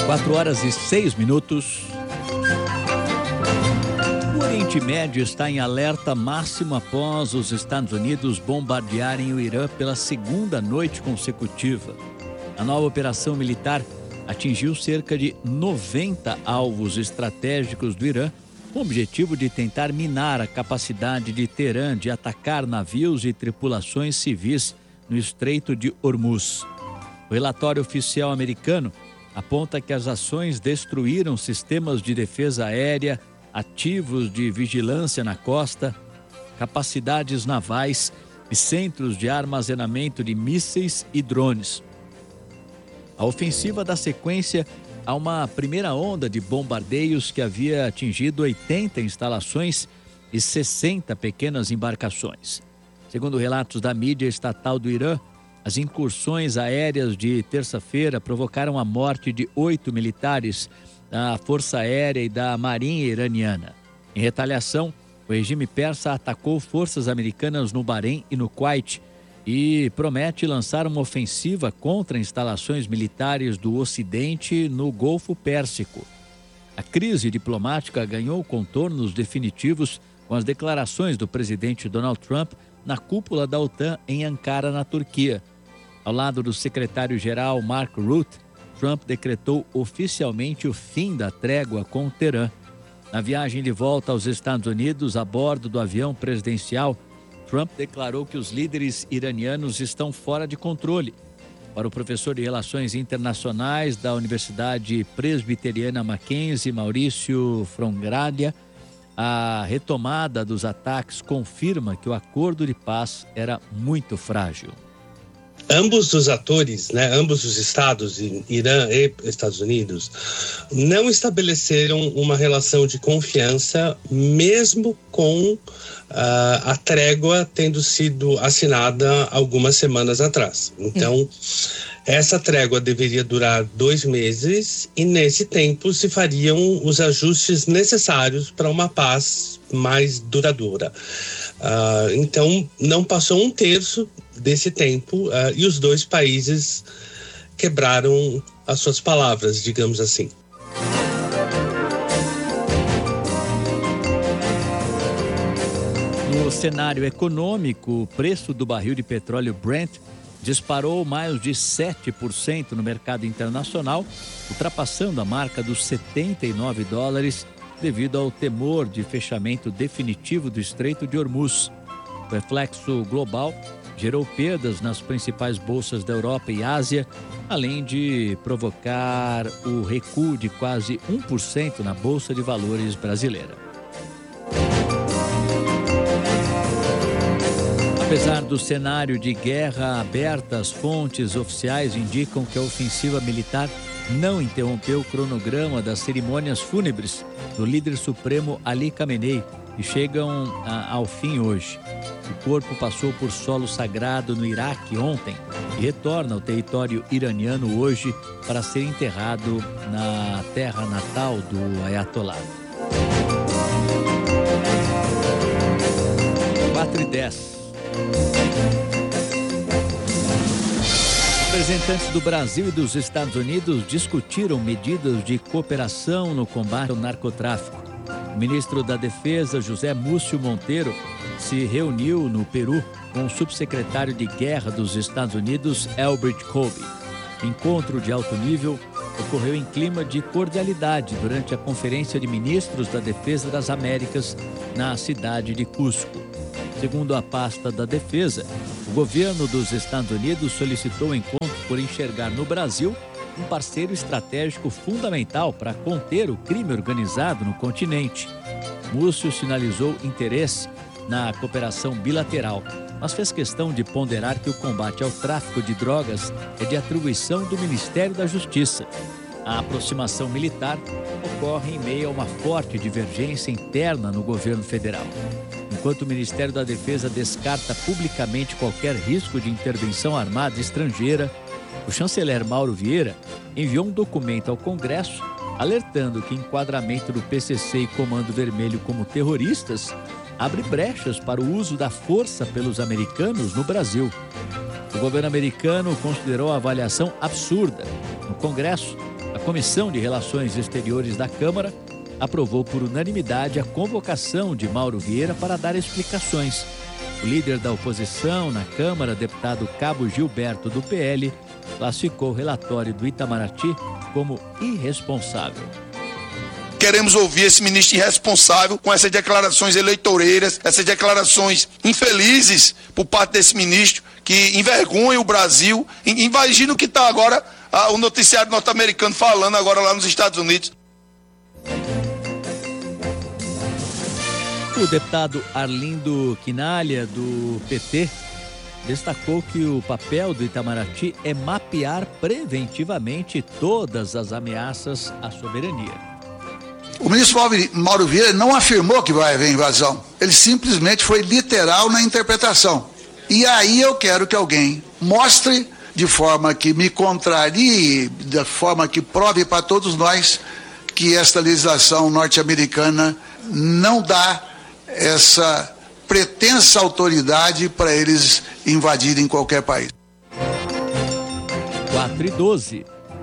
4:06. O Oriente Médio está em alerta máximo após os Estados Unidos bombardearem o Irã pela segunda noite consecutiva. A nova operação militar atingiu cerca de 90 alvos estratégicos do Irã, com o objetivo de tentar minar a capacidade de Teherã de atacar navios e tripulações civis no Estreito de Hormuz. O relatório oficial americano aponta que as ações destruíram sistemas de defesa aérea, ativos de vigilância na costa, capacidades navais e centros de armazenamento de mísseis e drones. A ofensiva dá sequência a uma primeira onda de bombardeios que havia atingido 80 instalações e 60 pequenas embarcações. Segundo relatos da mídia estatal do Irã, as incursões aéreas de terça-feira provocaram a morte de 8 militares da Força Aérea e da Marinha iraniana. Em retaliação, o regime persa atacou forças americanas no Bahrein e no Kuwait e promete lançar uma ofensiva contra instalações militares do Ocidente no Golfo Pérsico. A crise diplomática ganhou contornos definitivos com as declarações do presidente Donald Trump na cúpula da OTAN em Ankara, na Turquia. Ao lado do secretário-geral Mark Rutte, Trump decretou oficialmente o fim da trégua com Teherã. Na viagem de volta aos Estados Unidos, a bordo do avião presidencial, Trump declarou que os líderes iranianos estão fora de controle. Para o professor de Relações Internacionais da Universidade Presbiteriana Mackenzie, Maurício Frongrádia, a retomada dos ataques confirma que o acordo de paz era muito frágil. Ambos os atores, ambos os estados, Irã e Estados Unidos, não estabeleceram uma relação de confiança, mesmo com a trégua tendo sido assinada algumas semanas atrás. Então, essa trégua deveria durar 2 meses e, nesse tempo, se fariam os ajustes necessários para uma paz mais duradoura. Então, não passou 1/3 desse tempo e os dois países quebraram as suas palavras, digamos assim. No cenário econômico, o preço do barril de petróleo Brent disparou mais de 7% no mercado internacional, ultrapassando a marca dos $79 devido ao temor de fechamento definitivo do Estreito de Hormuz. O reflexo global gerou perdas nas principais bolsas da Europa e Ásia, além de provocar o recuo de quase 1% na Bolsa de Valores brasileira. Apesar do cenário de guerra aberta, as fontes oficiais indicam que a ofensiva militar não interrompeu o cronograma das cerimônias fúnebres do líder supremo Ali Khamenei, que chegam ao fim hoje. O corpo passou por solo sagrado no Iraque ontem e retorna ao território iraniano hoje para ser enterrado na terra natal do Ayatollah. 4:10. Representantes do Brasil e dos Estados Unidos discutiram medidas de cooperação no combate ao narcotráfico. O ministro da Defesa, José Múcio Monteiro, se reuniu no Peru com o subsecretário de Guerra dos Estados Unidos, Elbert Colby. O encontro de alto nível ocorreu em clima de cordialidade durante a Conferência de Ministros da Defesa das Américas na cidade de Cusco. Segundo a pasta da Defesa, o governo dos Estados Unidos solicitou o encontro por enxergar no Brasil um parceiro estratégico fundamental para conter o crime organizado no continente. Múcio sinalizou interesse na cooperação bilateral, mas fez questão de ponderar que o combate ao tráfico de drogas é de atribuição do Ministério da Justiça. A aproximação militar ocorre em meio a uma forte divergência interna no governo federal. Enquanto o Ministério da Defesa descarta publicamente qualquer risco de intervenção armada estrangeira, o chanceler Mauro Vieira enviou um documento ao Congresso alertando que o enquadramento do PCC e Comando Vermelho como terroristas abre brechas para o uso da força pelos americanos no Brasil. O governo americano considerou a avaliação absurda. No Congresso, a Comissão de Relações Exteriores da Câmara aprovou por unanimidade a convocação de Mauro Vieira para dar explicações. O líder da oposição na Câmara, deputado Cabo Gilberto, do PL, classificou o relatório do Itamaraty como irresponsável. Queremos ouvir esse ministro irresponsável com essas declarações eleitoreiras, essas declarações infelizes por parte desse ministro que envergonha o Brasil. Imagina o que está agora o noticiário norte-americano falando agora lá nos Estados Unidos. O deputado Arlindo Quinalha, do PT, destacou que o papel do Itamaraty é mapear preventivamente todas as ameaças à soberania. O ministro Mauro Vieira não afirmou que vai haver invasão. Ele simplesmente foi literal na interpretação. E aí eu quero que alguém mostre, de forma que me contrarie, de forma que prove para todos nós que esta legislação norte-americana não dá essa pretensa autoridade para eles invadirem qualquer país. 4:12.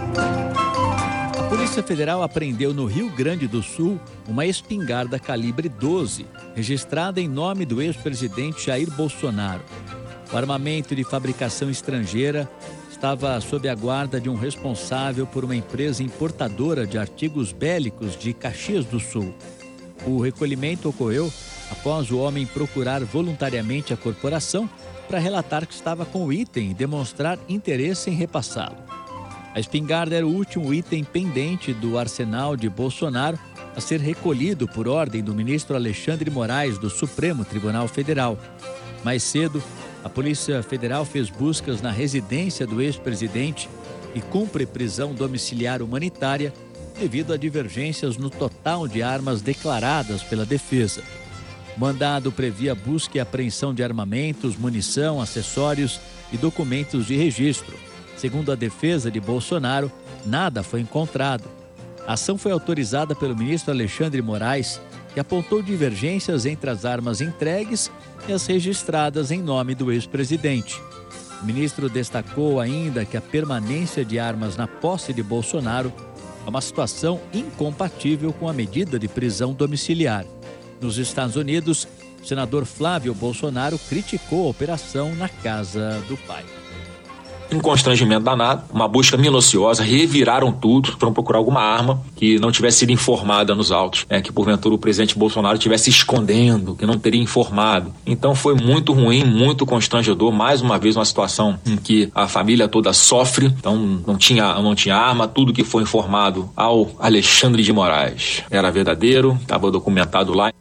A Polícia Federal apreendeu no Rio Grande do Sul uma espingarda calibre 12, registrada em nome do ex-presidente Jair Bolsonaro. O armamento de fabricação estrangeira estava sob a guarda de um responsável por uma empresa importadora de artigos bélicos de Caxias do Sul. O recolhimento ocorreu após o homem procurar voluntariamente a corporação para relatar que estava com o item e demonstrar interesse em repassá-lo. A espingarda era o último item pendente do arsenal de Bolsonaro a ser recolhido por ordem do ministro Alexandre de Moraes, do Supremo Tribunal Federal. Mais cedo, a Polícia Federal fez buscas na residência do ex-presidente e cumpre prisão domiciliar humanitária devido a divergências no total de armas declaradas pela defesa. O mandado previa busca e apreensão de armamentos, munição, acessórios e documentos de registro. Segundo a defesa de Bolsonaro, nada foi encontrado. A ação foi autorizada pelo ministro Alexandre de Moraes, que apontou divergências entre as armas entregues e as registradas em nome do ex-presidente. O ministro destacou ainda que a permanência de armas na posse de Bolsonaro é uma situação incompatível com a medida de prisão domiciliar. Nos Estados Unidos, o senador Flávio Bolsonaro criticou a operação na casa do pai. Um constrangimento danado, uma busca minuciosa, reviraram tudo para procurar alguma arma que não tivesse sido informada nos autos, que porventura o presidente Bolsonaro estivesse escondendo, que não teria informado. Então foi muito ruim, muito constrangedor, mais uma vez uma situação em que a família toda sofre, então não tinha arma, tudo que foi informado ao Alexandre de Moraes era verdadeiro, estava documentado lá.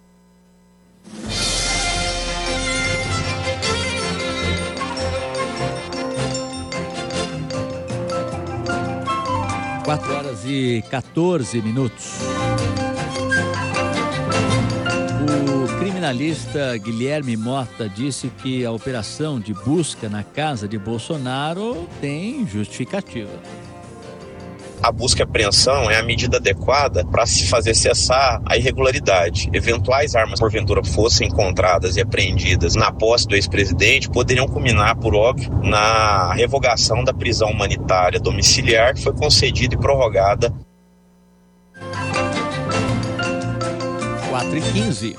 4:14. O criminalista Guilherme Mota disse que a operação de busca na casa de Bolsonaro tem justificativa. A busca e apreensão é a medida adequada para se fazer cessar a irregularidade. Eventuais armas, porventura, fossem encontradas e apreendidas na posse do ex-presidente, poderiam culminar, por óbvio, na revogação da prisão humanitária domiciliar, que foi concedida e prorrogada. 4:15.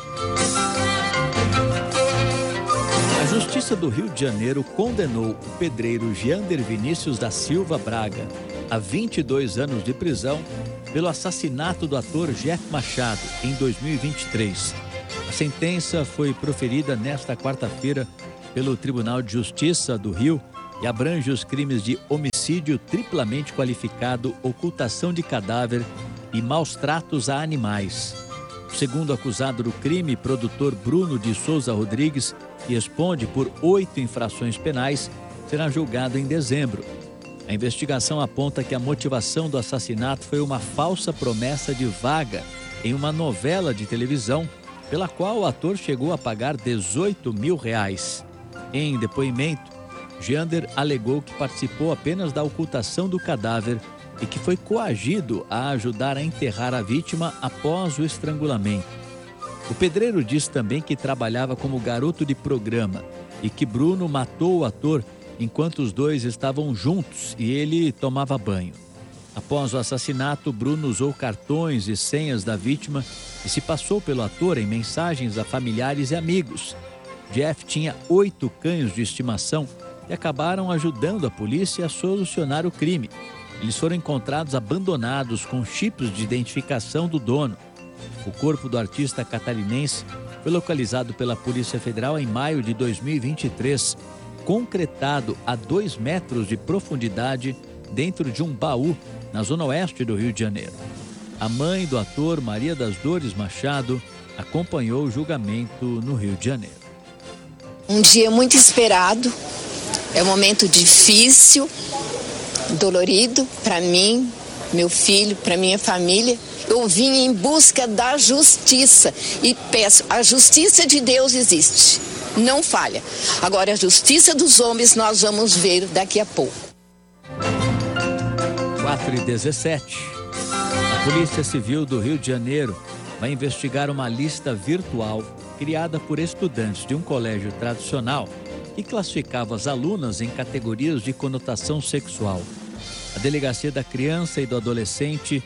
A Justiça do Rio de Janeiro condenou o pedreiro Jeander Vinícius da Silva Braga a 22 anos de prisão pelo assassinato do ator Jeff Machado em 2023. A sentença foi proferida nesta quarta-feira pelo Tribunal de Justiça do Rio e abrange os crimes de homicídio triplamente qualificado, ocultação de cadáver e maus tratos a animais. O segundo acusado do crime, produtor Bruno de Souza Rodrigues, que responde por 8 infrações penais, será julgado em dezembro. A investigação aponta que a motivação do assassinato foi uma falsa promessa de vaga em uma novela de televisão, pela qual o ator chegou a pagar R$18 mil. Em depoimento, Jeander alegou que participou apenas da ocultação do cadáver e que foi coagido a ajudar a enterrar a vítima após o estrangulamento. O pedreiro disse também que trabalhava como garoto de programa e que Bruno matou o ator enquanto os dois estavam juntos e ele tomava banho. Após o assassinato, Bruno usou cartões e senhas da vítima e se passou pelo ator em mensagens a familiares e amigos. Jeff tinha 8 cães de estimação e acabaram ajudando a polícia a solucionar o crime. Eles foram encontrados abandonados com chips de identificação do dono. O corpo do artista catarinense foi localizado pela Polícia Federal em maio de 2023, concretado a 2 metros de profundidade dentro de um baú na zona oeste do Rio de Janeiro. A mãe do ator, Maria das Dores Machado, acompanhou o julgamento no Rio de Janeiro. Um dia muito esperado, é um momento difícil, dolorido para mim, meu filho, para minha família. Eu vim em busca da justiça e peço, a justiça de Deus existe, não falha. Agora a justiça dos homens nós vamos ver daqui a pouco. 4h17. A Polícia Civil do Rio de Janeiro vai investigar uma lista virtual criada por estudantes de um colégio tradicional que classificava as alunas em categorias de conotação sexual. A Delegacia da Criança e do Adolescente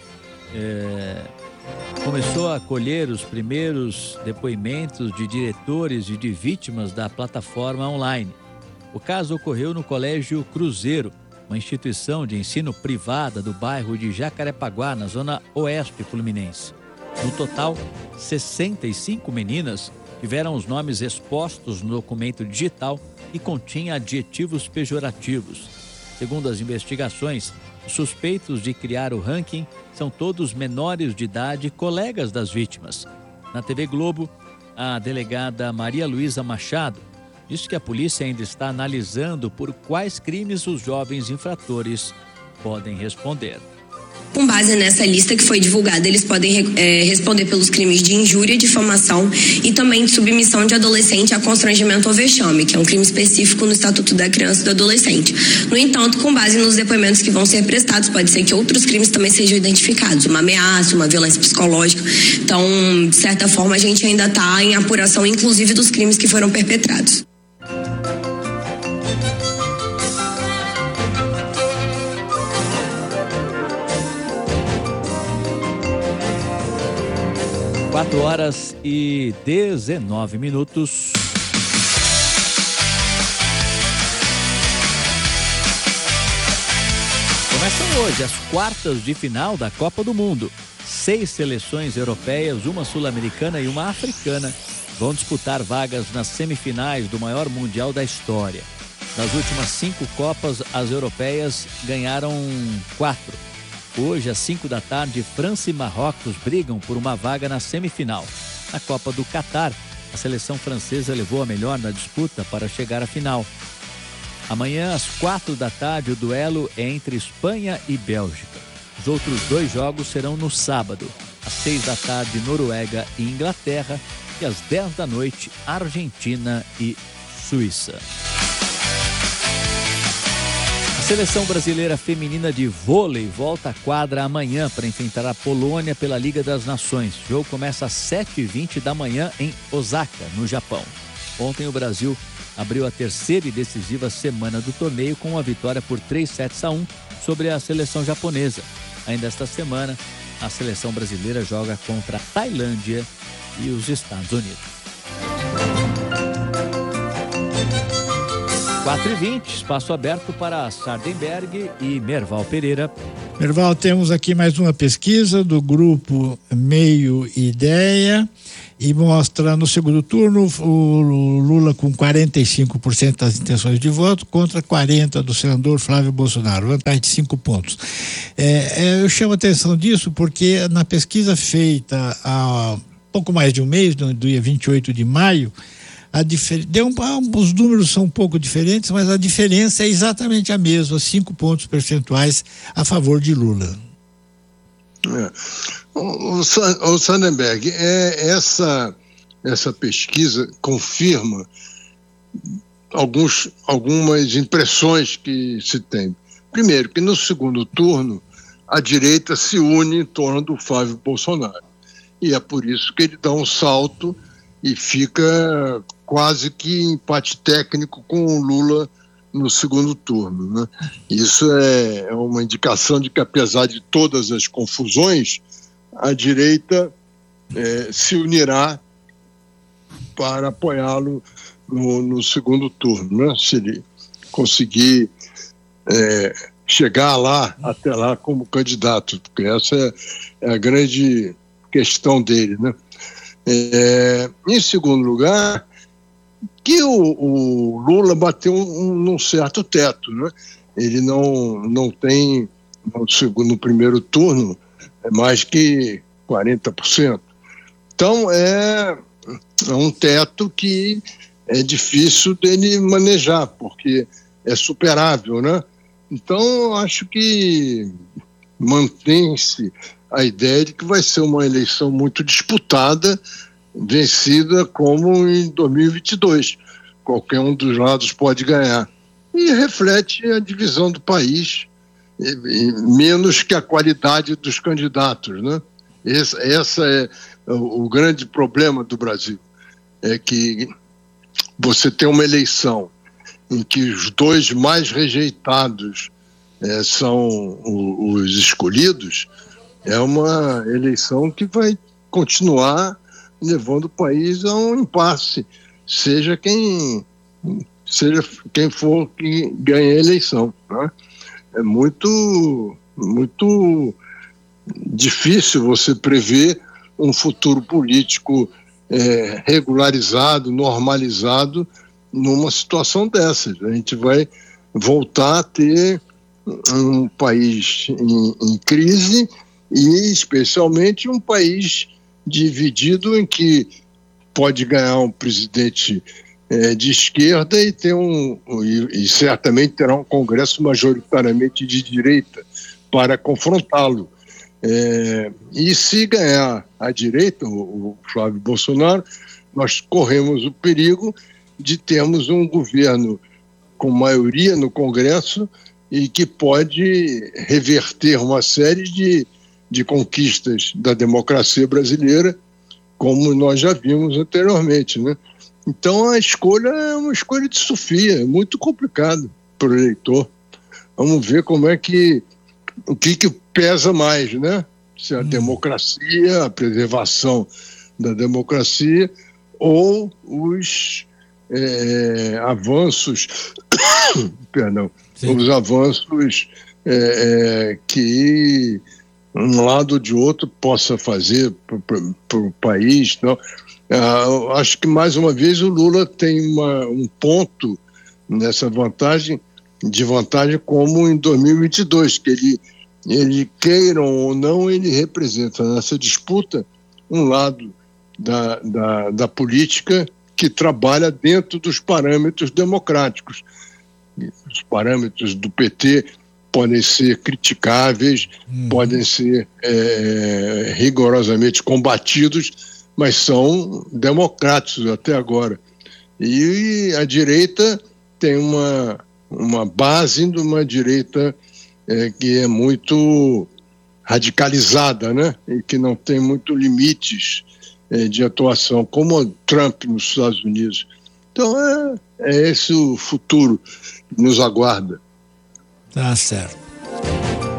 começou a colher os primeiros depoimentos de diretores e de vítimas da plataforma online. O caso ocorreu no Colégio Cruzeiro, uma instituição de ensino privada do bairro de Jacarepaguá, na zona oeste fluminense. No total, 65 meninas tiveram os nomes expostos no documento digital e continha adjetivos pejorativos. Segundo as investigações, os suspeitos de criar o ranking são todos menores de idade e colegas das vítimas. Na TV Globo, a delegada Maria Luísa Machado disse que a polícia ainda está analisando por quais crimes os jovens infratores podem responder. Com base nessa lista que foi divulgada, eles podem responder pelos crimes de injúria, difamação e também de submissão de adolescente a constrangimento ou vexame, que é um crime específico no Estatuto da Criança e do Adolescente. No entanto, com base nos depoimentos que vão ser prestados, pode ser que outros crimes também sejam identificados, uma ameaça, uma violência psicológica. Então, de certa forma, a gente ainda está em apuração, inclusive, dos crimes que foram perpetrados. Quatro horas e 19 minutos. Começam hoje as quartas de final da Copa do Mundo. 6 seleções europeias, uma sul-americana e uma africana vão disputar vagas nas semifinais do maior mundial da história. Nas últimas 5 Copas, as europeias ganharam 4. Hoje, às 5 da tarde, França e Marrocos brigam por uma vaga na semifinal. Na Copa do Catar, a seleção francesa levou a melhor na disputa para chegar à final. Amanhã, às 4 da tarde, o duelo é entre Espanha e Bélgica. Os outros 2 jogos serão no sábado. Às 6 da tarde, Noruega e Inglaterra. E às 10 da noite, Argentina e Suíça. A seleção brasileira feminina de vôlei volta à quadra amanhã para enfrentar a Polônia pela Liga das Nações. O jogo começa às 7h20 da manhã em Osaka, no Japão. Ontem o Brasil abriu a terceira e decisiva semana do torneio com uma vitória por 3-1 sobre a seleção japonesa. Ainda esta semana, a seleção brasileira joga contra a Tailândia e os Estados Unidos. 4h20, espaço aberto para Sardenberg e Merval Pereira. Merval, temos aqui mais uma pesquisa do grupo Meio Ideia e mostra no segundo turno o Lula com 45% das intenções de voto contra 40% do senador Flávio Bolsonaro, vantagem de 5 pontos. Eu chamo a atenção disso porque na pesquisa feita há pouco mais de um mês, no dia 28 de maio, os números são um pouco diferentes, mas a diferença é exatamente a mesma, 5 pontos percentuais a favor de Lula. O Sardenberg, essa pesquisa confirma algumas impressões que se tem. Primeiro, que no segundo turno a direita se une em torno do Flávio Bolsonaro. E é por isso que ele dá um salto e fica quase que empate técnico com o Lula no segundo turno, né? Isso é uma indicação de que, apesar de todas as confusões, a direita se unirá para apoiá-lo no segundo turno, né? Se ele conseguir chegar até lá como candidato, porque essa é a grande questão dele, né? Em segundo lugar, que o Lula bateu num certo teto, né? Ele não tem, no primeiro turno, mais que 40%. Então, é um teto que é difícil dele manejar, porque é superável, né? Então, acho que mantém-se a ideia de que vai ser uma eleição muito disputada, vencida como em 2022. Qualquer um dos lados pode ganhar. E reflete a divisão do país, menos que a qualidade dos candidatos, né? Essa é o grande problema do Brasil. É que você tem uma eleição em que os dois mais rejeitados são os escolhidos, é uma eleição que vai continuar levando o país a um impasse, seja quem for que ganhe a eleição, né? É muito difícil você prever um futuro político regularizado, normalizado numa situação dessas. A gente vai voltar a ter um país em crise e especialmente um país dividido, em que pode ganhar um presidente de esquerda e certamente terá um Congresso majoritariamente de direita para confrontá-lo. E se ganhar a direita, o Flávio Bolsonaro, nós corremos o perigo de termos um governo com maioria no Congresso e que pode reverter uma série de conquistas da democracia brasileira, como nós já vimos anteriormente, né? Então a escolha é uma escolha de Sofia, é muito complicado para o eleitor. Vamos ver o que pesa mais, né? Se a democracia, a preservação da democracia ou os avanços, perdão, os avanços que um lado ou de outro possa fazer para o país. Não? Acho que, mais uma vez, o Lula tem um ponto nessa vantagem, como em 2022, que ele queiram ou não, ele representa nessa disputa um lado da política que trabalha dentro dos parâmetros democráticos. Os parâmetros do PT podem ser criticáveis, podem ser rigorosamente combatidos, mas são democráticos até agora. E a direita tem uma base de uma direita que é muito radicalizada, né? E que não tem muito limites de atuação, como o Trump nos Estados Unidos. Então é esse o futuro que nos aguarda. Tá certo.